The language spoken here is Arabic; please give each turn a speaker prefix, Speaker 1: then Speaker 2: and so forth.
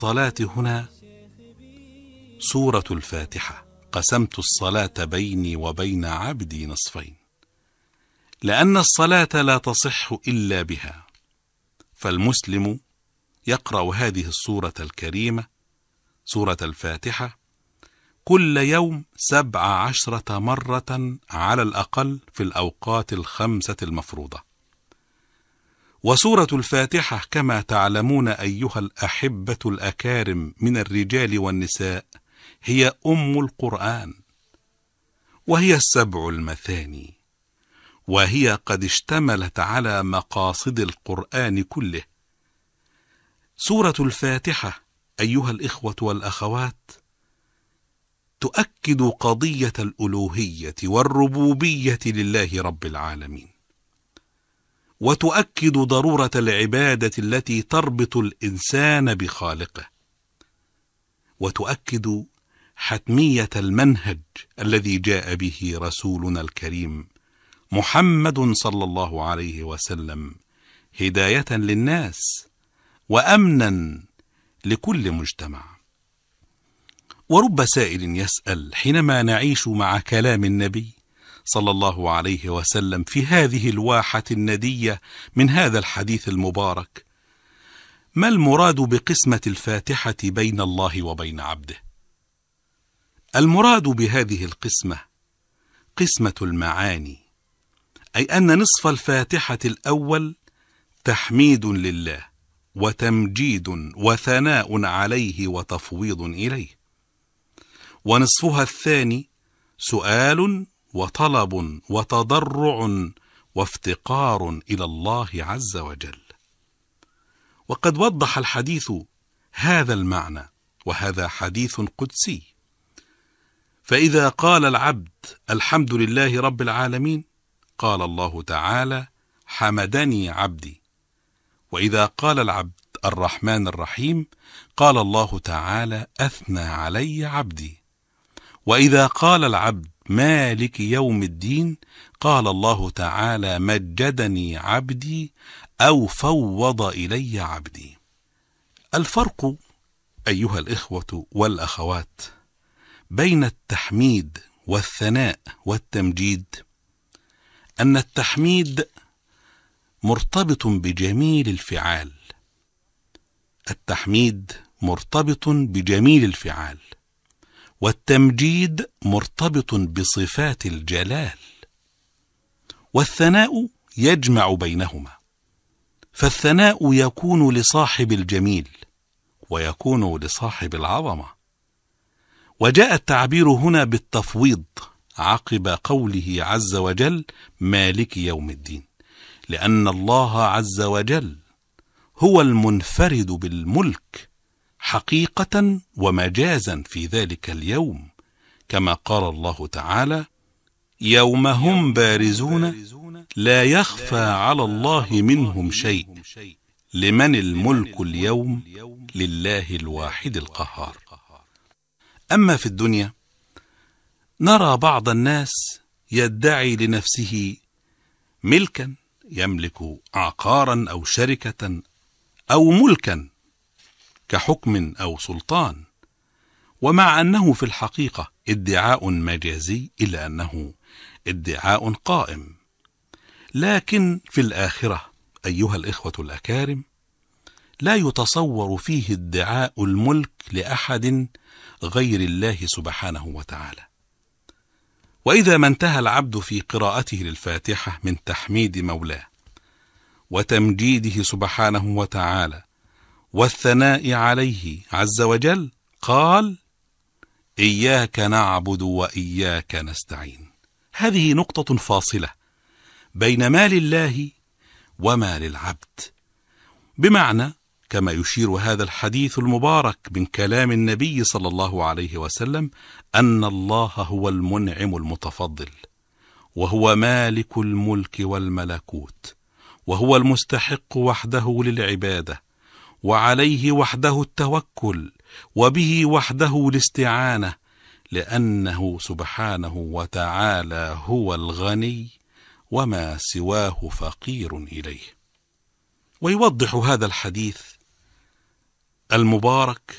Speaker 1: الصلاة هنا سورة الفاتحة. قسمت الصلاة بيني وبين عبدي نصفين، لأن الصلاة لا تصح إلا بها، فالمسلم يقرأ هذه السورة الكريمة سورة الفاتحة كل يوم 17 مرة على الأقل في الأوقات الخمسة المفروضة. وسورة الفاتحة كما تعلمون أيها الأحبة الأكارم من الرجال والنساء هي أم القرآن، وهي السبع المثاني، وهي قد اشتملت على مقاصد القرآن كله. سورة الفاتحة أيها الإخوة والأخوات تؤكد قضية الألوهية والربوبية لله رب العالمين، وتؤكد ضرورة العبادة التي تربط الإنسان بخالقه، وتؤكد حتمية المنهج الذي جاء به رسولنا الكريم محمد صلى الله عليه وسلم هداية للناس وأمنا لكل مجتمع. ورب سائل يسأل حينما نعيش مع كلام النبي صلى الله عليه وسلم في هذه الواحة الندية من هذا الحديث المبارك: ما المراد بقسمة الفاتحة بين الله وبين عبده؟ المراد بهذه القسمة قسمة المعاني، أي أن نصف الفاتحة الأول تحميد لله وتمجيد وثناء عليه وتفويض إليه، ونصفها الثاني سؤال وطلب وتضرع وافتقار إلى الله عز وجل. وقد وضح الحديث هذا المعنى، وهذا حديث قدسي. فإذا قال العبد الحمد لله رب العالمين قال الله تعالى حمدني عبدي، وإذا قال العبد الرحمن الرحيم قال الله تعالى أثنى علي عبدي، وإذا قال العبد مالك يوم الدين قال الله تعالى مجدني عبدي أو فوض إلي عبدي. الفرق أيها الإخوة والأخوات بين التحميد والثناء والتمجيد أن التحميد مرتبط بجميل الفعال، التحميد مرتبط بجميل الفعال، والتمجيد مرتبط بصفات الجلال، والثناء يجمع بينهما، فالثناء يكون لصاحب الجميل ويكون لصاحب العظمة. وجاء التعبير هنا بالتفويض عقب قوله عز وجل مالك يوم الدين، لأن الله عز وجل هو المنفرد بالملك حقيقة ومجازا في ذلك اليوم، كما قال الله تعالى يوم هم بارزون لا يخفى على الله منهم شيء لمن الملك اليوم لله الواحد القهار. أما في الدنيا نرى بعض الناس يدعي لنفسه ملكا، يملك عقارا أو شركة أو ملكا كحكم أو سلطان، ومع أنه في الحقيقة ادعاء مجازي إلا أنه ادعاء قائم. لكن في الآخرة أيها الإخوة الأكارم لا يتصور فيه ادعاء الملك لأحد غير الله سبحانه وتعالى. وإذا ما انتهى العبد في قراءته للفاتحة من تحميد مولاه وتمجيده سبحانه وتعالى والثناء عليه عز وجل قال إياك نعبد وإياك نستعين. هذه نقطة فاصلة بين ما لله وما للعبد، بمعنى كما يشير هذا الحديث المبارك من كلام النبي صلى الله عليه وسلم أن الله هو المنعم المتفضل، وهو مالك الملك والملكوت، وهو المستحق وحده للعبادة، وعليه وحده التوكل، وبه وحده الاستعانة، لأنه سبحانه وتعالى هو الغني وما سواه فقير إليه. ويوضح هذا الحديث المبارك